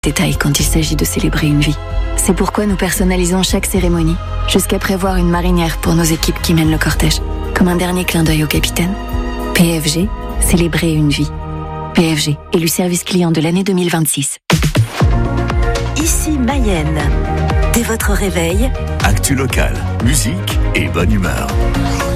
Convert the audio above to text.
détails quand il s'agit de célébrer une vie. C'est pourquoi nous personnalisons chaque cérémonie, jusqu'à prévoir une marinière pour nos équipes qui mènent le cortège, comme un dernier clin d'œil au capitaine. PFG, célébrer une vie. PFG, élu service client de l'année 2026. Ici Mayenne. Dès votre réveil, actu locale, musique et bonne humeur.